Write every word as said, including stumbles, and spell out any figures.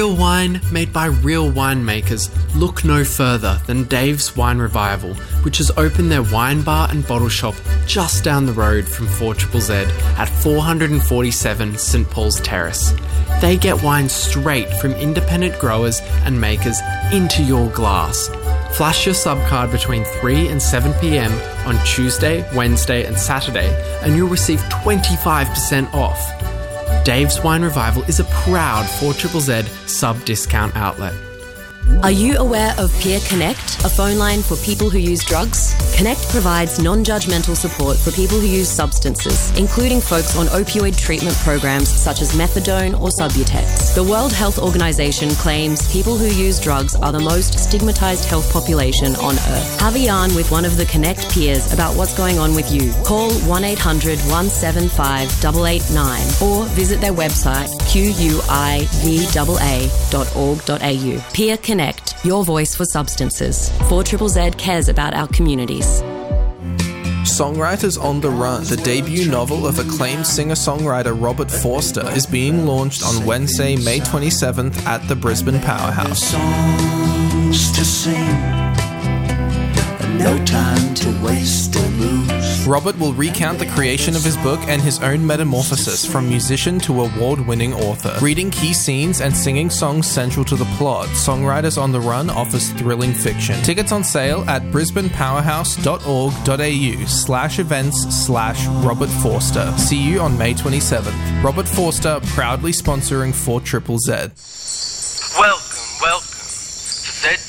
Real wine made by real winemakers. Look no further than Dave's Wine Revival, which has opened their wine bar and bottle shop just down the road from four Z Z Z at four forty-seven St Paul's Terrace. They get wine straight from independent growers and makers into your glass. Flash your subcard between three and seven p m on Tuesday, Wednesday and Saturday and you'll receive twenty-five percent off. Dave's Wine Revival is a proud four Z Z Z sub-discount outlet. Are you aware of Peer Connect, a phone line for people who use drugs? Connect provides non-judgmental support for people who use substances, including folks on opioid treatment programs such as methadone or Subutex. The World Health Organization claims people who use drugs are the most stigmatized health population on Earth. Have a yarn with one of the Connect peers about what's going on with you. Call one eight hundred, one seven five, eight eight nine or visit their website q u i v a a dot org dot a u. Peer Connect, your voice for substances. four Z Z Z cares about our communities. Songwriters on the Run, the debut novel of acclaimed singer-songwriter Robert Forster, is being launched on Wednesday, May twenty-seventh at the Brisbane Powerhouse. Songs to sing, no time to waste or lose. Robert will recount the creation of his book and his own metamorphosis from musician to award-winning author. Reading key scenes and singing songs central to the plot, Songwriters on the Run offers thrilling fiction. Tickets on sale at brisbane powerhouse dot org dot a u slash events slash Robert Forster. See you on May twenty-seventh. Robert Forster proudly sponsoring four Z Z Z.